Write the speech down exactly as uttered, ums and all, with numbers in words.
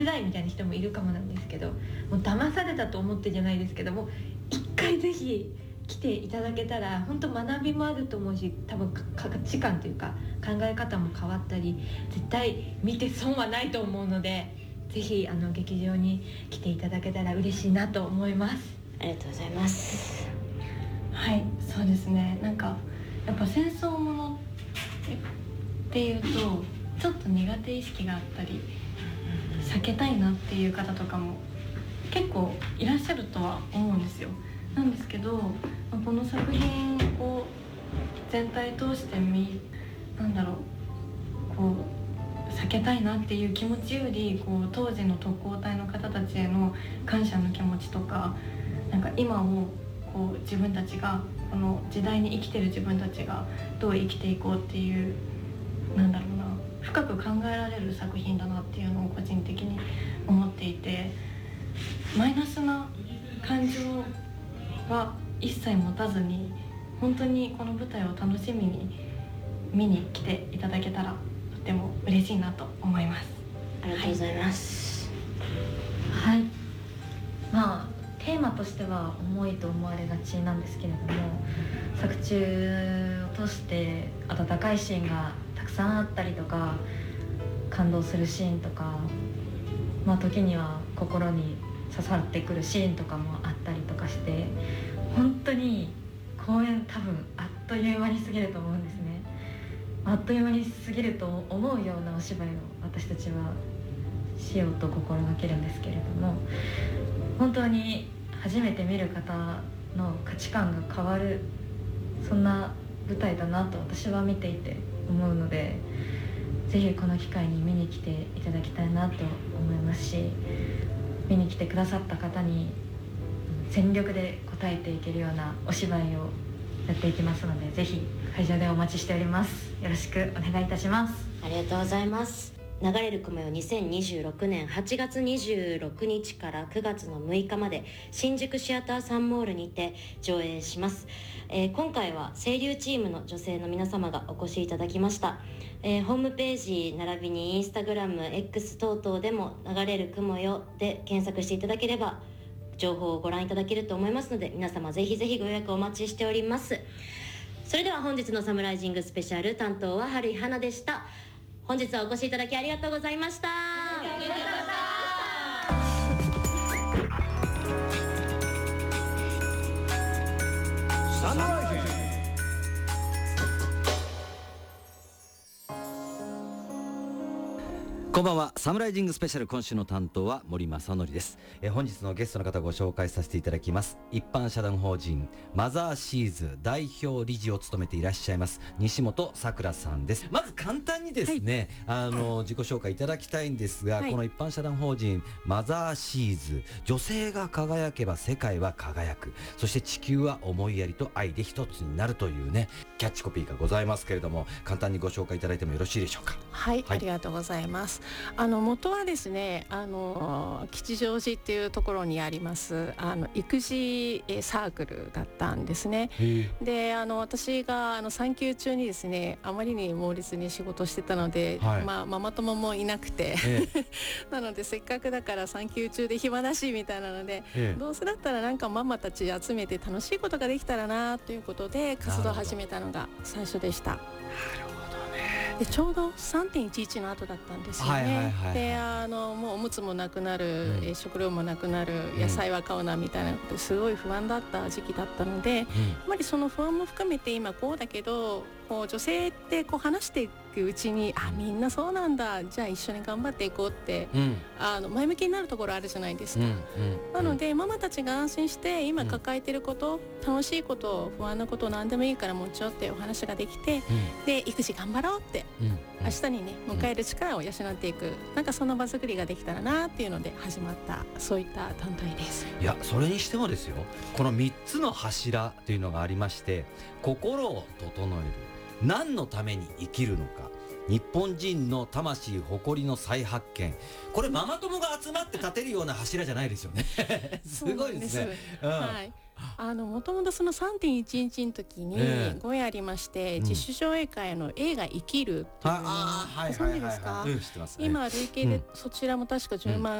づらいみたいな人もいるかもなんですけど、もう騙されたと思ってじゃないですけども、一回ぜひ来ていただけたら本当学びもあると思うし、多分価値観というか考え方も変わったり、絶対見て損はないと思うので、ぜひあの劇場に来ていただけたら嬉しいなと思います。 ありがとうございます。 はい、そうですね。なんかやっぱ戦争ものっていうとちょっと苦手意識があったり避けたいなっていう方とかも結構いらっしゃるとは思うんですよ。なんですけど、この作品を全体通してみなんだろうこう避けたいなっていう気持ちより、こう当時の特攻隊の方たちへの感謝の気持ちとか、なんか今をこう自分たちがこの時代に生きてる自分たちがどう生きていこうっていう、なんだろうな、深く考えられる作品だなっていうのを個人的に思っていて、マイナスな感情は一切持たずに、本当にこの舞台を楽しみに見に来ていただけたらとても嬉しいなと思います。 ありがとうございます。 はい、まあテーマとしては重いと思われがちなんですけれども、作中を通して温かいシーンがたくさんあったりとか、感動するシーンとか、まあ時には心に刺さってくるシーンとかもあったりとかして、本当に公演多分あっという間に過ぎると思うんですね。あっという間に過ぎると思うようなお芝居を私たちはしようと心がけるんですけれども、本当に初めて見る方の価値観が変わる、そんな舞台だなと私は見ていて思うので、ぜひこの機会に見に来ていただきたいなと思いますし、見に来てくださった方に全力で応えていけるようなお芝居をやっていきますので、ぜひ会場でお待ちしております。よろしくお願いいたします。 ありがとうございます。流れる雲よにせんにじゅうろくねんはちがつにじゅうろくにちからくがつのむいかまで新宿シアターサンモールにて上映します。えー、今回は声優チームの女性の皆様がお越しいただきました。えー、ホームページ並びにインスタグラム X 等々でも流れる雲よで検索していただければ情報をご覧いただけると思いますので、皆様ぜひぜひご予約お待ちしております。それでは本日のサムライジングスペシャル担当は春井花でした。本日はお越しいただきありがとうございました。ありがとうございました。サムライジングこんばんは。サムライジングスペシャル、今週の担当は森正則です。え本日のゲストの方をご紹介させていただきます。一般社団法人マザーシーズ代表理事を務めていらっしゃいます西本さくらさんです。まず簡単にですね、はい、あの自己紹介いただきたいんですが、はい、この一般社団法人マザーシーズ、女性が輝けば世界は輝く、そして地球は思いやりと愛で一つになるというね、キャッチコピーがございますけれども、簡単にご紹介いただいてもよろしいでしょうか。 はい、はい、ありがとうございます。あの元はですね、あの吉祥寺っていうところにありますあの育児サークルだったんですね。で、あの私があの産休中にですね、あまりに猛烈に仕事してたので、はい、まあ、ママ友もいなくてなのでせっかくだから産休中で暇だしみたいなので、どうせだったらなんかママたち集めて楽しいことができたらなということで活動を始めたのが最初でした。でちょうど さんてんいちいち の後だったんですよね。はいはいはいはい、であのもうおむつもなくなる、うん、食料もなくなる、野菜は買うなみたいなことですごい不安だった時期だったので、うん、やっぱりその不安も含めて今こうだけど、こう女性ってこう話していくうちに、あ、みんなそうなんだ、じゃあ一緒に頑張っていこうって、うん、あの前向きになるところあるじゃないですか。うんうん、なのでママたちが安心して今抱えていること、うん、楽しいこと、不安なこと何でもいいから持ち寄ってお話ができて、うん、で育児頑張ろうって、うんうん、明日にね迎える力を養っていく、うん、なんかその場作りができたらなっていうので始まった、そういった団体です。 いや、それにしてもですよ、このみっつの柱というのがありまして、心を整える、何のために生きるのか、 日本人の魂誇りの再発見。これママ友が集まって立てるような柱じゃないですよねすごいですね。 うん、はい、あのもともとその さんてんいちいち の時にええご縁ありまして、 うん自主上映会の映画生きるっていうのをああ、はいご存知ですか？ うん、知ってますね。 今累計でそちらも確かじゅうまん